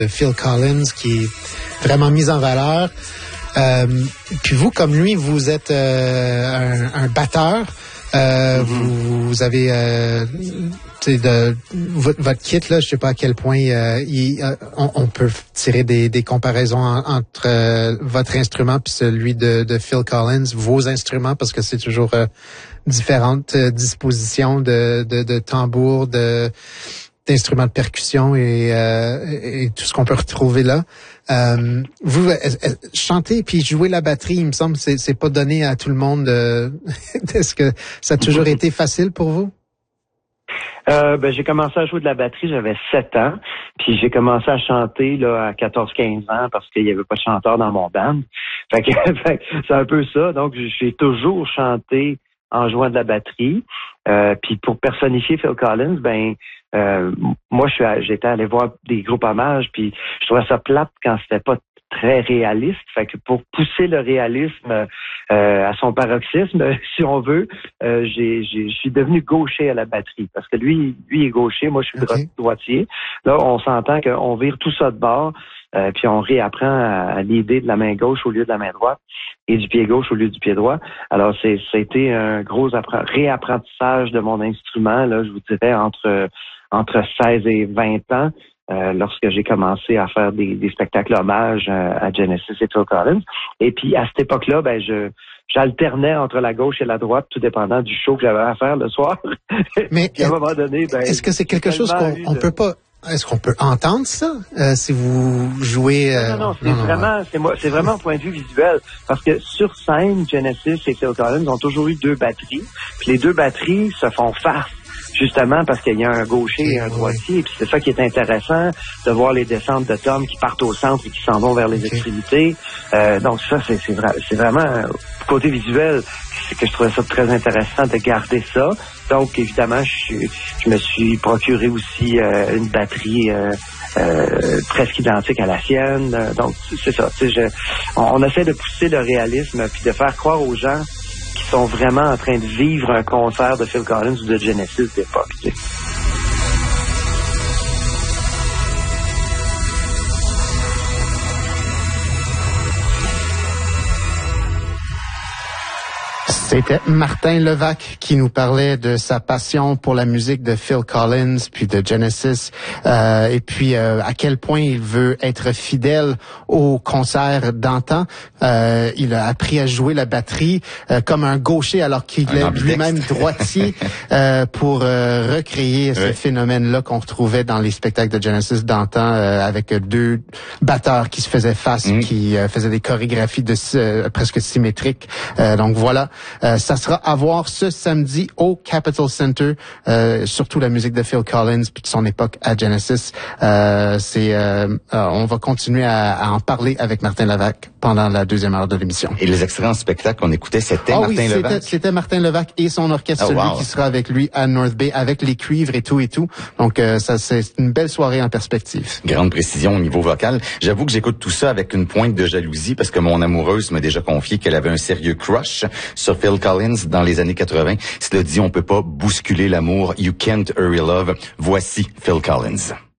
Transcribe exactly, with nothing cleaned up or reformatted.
de Phil Collins qui est vraiment mise en valeur. Euh, puis vous, comme lui, vous êtes euh, un, un batteur. Euh, mm-hmm. vous, vous avez euh, de votre, votre kit là, je sais pas à quel point euh, il, euh, on, on peut tirer des, des comparaisons en, entre euh, votre instrument puis celui de, de Phil Collins, vos instruments, parce que c'est toujours euh, différentes euh, dispositions de, de, de tambours, de d'instruments de percussion et, euh, et tout ce qu'on peut retrouver là. Euh, vous euh, euh, chanter puis jouer la batterie, il me semble, c'est c'est pas donné à tout le monde. Euh, est-ce que ça a toujours été facile pour vous? Euh, ben, j'ai commencé à jouer de la batterie, j'avais sept ans, puis j'ai commencé à chanter là à quatorze quinze ans parce qu'il y avait pas de chanteur dans mon band. Fait que, fait que c'est un peu ça. Donc j'ai toujours chanté en jouant de la batterie. Euh, puis pour personnifier Phil Collins, ben euh, moi je suis j'étais allé voir des groupes hommages, puis je trouvais ça plate quand c'était pas très réaliste. Fait que pour pousser le réalisme euh, à son paroxysme, si on veut, euh, j'ai, j'ai, je suis devenu gaucher à la batterie. Parce que lui, lui est gaucher, moi je suis okay. droitier. Là, on s'entend qu'on vire tout ça de bord, euh, puis on réapprend à, à l'idée de la main gauche au lieu de la main droite et du pied gauche au lieu du pied droit. Alors, c'est, c'était un gros appre- réapprentissage de mon instrument, là, je vous dirais, entre, entre seize et vingt ans. Euh, lorsque j'ai commencé à faire des, des spectacles hommages euh, à Genesis et Phil Collins. Et puis, à cette époque-là, ben, je, j'alternais entre la gauche et la droite, tout dépendant du show que j'avais à faire le soir. Mais à un moment donné, ben, est-ce que c'est quelque chose qu'on on de... peut pas... Est-ce qu'on peut entendre ça euh, si vous jouez... Euh... Non, non, non, c'est non, vraiment, non. c'est moi, c'est vraiment un point de vue visuel. Parce que sur scène, Genesis et Phil Collins ont toujours eu deux batteries. Puis les deux batteries se font face. Justement parce qu'il y a un gaucher et un droitier, et puis c'est ça qui est intéressant, de voir les descentes de tomes qui partent au centre et qui s'en vont vers les okay. extrémités. Euh, donc ça, c'est, c'est, vra- c'est vraiment, côté visuel, c'est que je trouvais ça très intéressant de garder ça. Donc évidemment, je, je me suis procuré aussi euh, une batterie euh, euh, presque identique à la sienne. Donc c'est ça, tu sais, je, on, on essaie de pousser le réalisme puis de faire croire aux gens qui sont vraiment en train de vivre un concert de Phil Collins ou de Genesis d'époque. Tu sais. C'était Martin Levac qui nous parlait de sa passion pour la musique de Phil Collins puis de Genesis euh, et puis euh, à quel point il veut être fidèle aux concerts d'antan. Euh, il a appris à jouer la batterie euh, comme un gaucher alors qu'il un est ambidextre. Lui-même droitier euh, pour euh, recréer ce oui. phénomène-là qu'on retrouvait dans les spectacles de Genesis d'antan euh, avec deux batteurs qui se faisaient face, mm. qui euh, faisaient des chorégraphies de euh, presque symétriques. Euh, donc voilà. Euh, ça sera à voir ce samedi au Capitol Center, euh, surtout la musique de Phil Collins puis de son époque à Genesis. Euh, c'est, euh, euh, on va continuer à, à en parler avec Martin Levac pendant la deuxième heure de l'émission. Et les extraits en spectacle qu'on écoutait, c'était oh, Martin oui, Levac? C'était, c'était Martin Levac et son orchestre, oh, celui wow. qui sera avec lui à North Bay, avec les cuivres et tout et tout. Donc, euh, ça, c'est une belle soirée en perspective. Grande précision au niveau vocal. J'avoue que j'écoute tout ça avec une pointe de jalousie parce que mon amoureuse m'a déjà confié qu'elle avait un sérieux crush sur Phil Collins dans les années quatre-vingts. Cela dit, on peut pas bousculer l'amour. You can't hurry love. Voici Phil Collins.